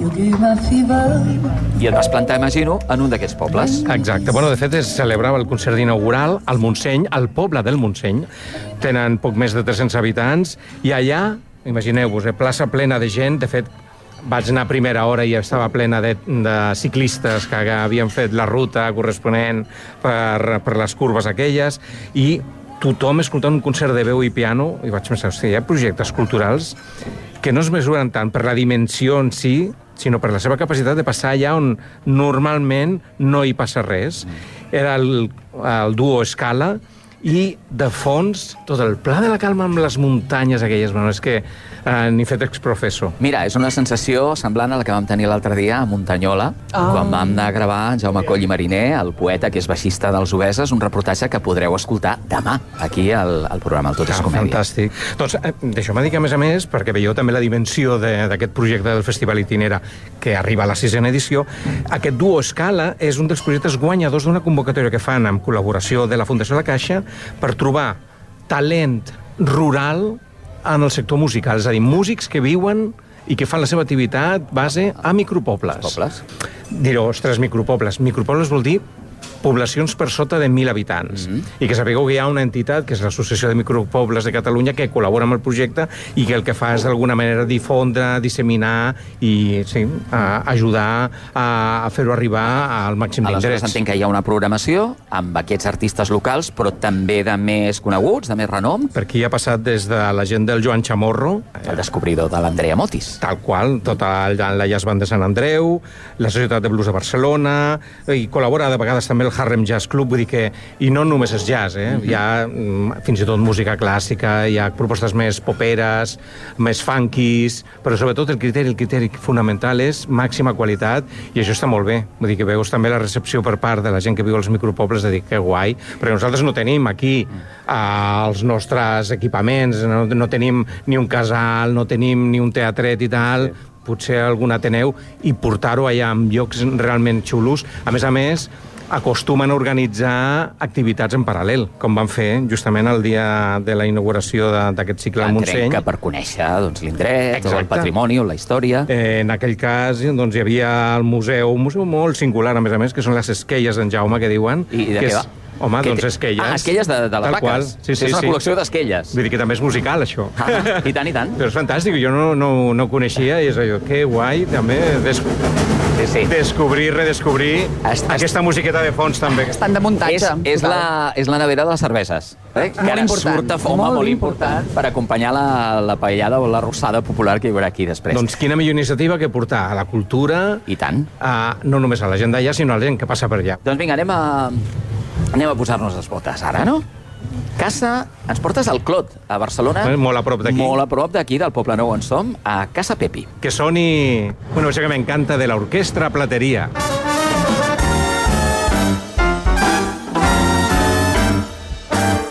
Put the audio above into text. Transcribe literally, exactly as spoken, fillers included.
I et vas plantar, imagino, en un d'aquests pobles. Exacte. Bueno, de fet, es celebrava el concert inaugural al Montseny, al poble del Montseny. Tenen poc més de tres-cents habitants, i allà, imagineu-vos, eh, plaça plena de gent. De fet, vaig anar a primera hora i estava plena de, de ciclistes que havien fet la ruta corresponent per, per les curves aquelles, i tothom escoltant un concert de veu i piano, i vaig pensar, hòstia, hi ha projectes culturals que no es mesuren tant per la dimensió en si, sinó per la seva capacitat de passar allà on normalment no hi passa res. Era el, el duo Scala, i de fons tot el Pla de la Calma amb les muntanyes aquelles. Bueno, és que eh, ni fet ex-professo. Mira, és una sensació semblant a la que vam tenir l'altre dia a Muntanyola, oh. quan vam anar a gravar Jaume Coll i Mariner, el poeta que és baixista dels Obeses, un reportatge que podreu escoltar demà aquí al, al programa El Tot és ah, Comèdia. Fantàstic. Doncs eh, deixeu-me dir que, a més a més, perquè veieu també la dimensió d'aquest projecte del Festival Itinera, que arriba a la sisena edició, aquest duo Scala és un dels projectes guanyadors d'una convocatòria que fan amb col·laboració de la Fundació La Caixa per trobar talent rural en el sector musical, és a dir, músics que viuen i que fan la seva activitat base a micropobles. Pobles? Direu, ostres, micropobles. Micropobles vol dir poblacions per sota de mil habitants. Mm-hmm. I que sapigueu que hi ha una entitat, que és l'Associació de Micropobles de Catalunya, que col·labora amb el projecte i que el que fa és d'alguna manera difondre, disseminar i sí, a ajudar a, a fer-ho arribar al màxim d'indrets. Aleshores entenc que hi ha una programació amb aquests artistes locals, però també de més coneguts, de més renom. Per aquí ha passat des de la gent del Joan Chamorro, el descobridor de l'Andrea Motis. Tal qual, tota la Jazz Band de Sant Andreu, la Societat de Blues de Barcelona, i col·labora de vegades també el Harlem Jazz Club, vull dir que... I no només és jazz, eh? Mm-hmm. Hi ha fins i tot música clàssica, hi ha propostes més poperes, més funkies, però sobretot el criteri, el criteri fonamental és màxima qualitat, i això està molt bé. Vull dir que veus també la recepció per part de la gent que viu als micropobles, de dir que guai, perquè nosaltres no tenim aquí eh, els nostres equipaments, no, no tenim ni un casal, no tenim ni un teatret i tal, sí. Potser algun Ateneu, i portar-ho allà en llocs realment xulos. A més a més, acostumen a organitzar activitats en paral·lel, com van fer justament el dia de la inauguració d'aquest cicle al Montseny. Entenc que per conèixer doncs, l'indret, o el patrimoni, o la història. Eh, en aquell cas doncs, hi havia el museu, un museu molt singular, a més a més, que són les esquelles d'en Jaume, que diuen. I de que què és... va? Home, que doncs té... esquelles. Ah, esquelles de, de les Tal vaques. Qual. Sí, sí, és una sí. col·lecció d'esquelles. Vull dir que també és musical, això. Ah, I tant, i tant. Però és fantàstic, jo no, no, no ho coneixia, i és allò, que guai, també, des... sí, sí. descobrir, redescobrir est, aquesta est... musiqueta de fons, també. Estan de muntatge. És, és, la, és la nevera de les cerveses. Eh? Que ara surt a foma, molt, molt important, important, per acompanyar la, la paellada o la rossada popular que hi haurà aquí després. Doncs quina millor iniciativa que portar a la cultura... I tant. A, no només a la gent d'allà, sinó a la gent que passa per allà. Doncs vinga, anem a... Anem a posar-nos les botes ara, no? Casa... Ens portes al Clot, a Barcelona. Molt a prop d'aquí. Molt a prop d'aquí, del Poble Nou on som, a Casa Pepi. Que soni una versió que m'encanta de l'Orquestra Plateria.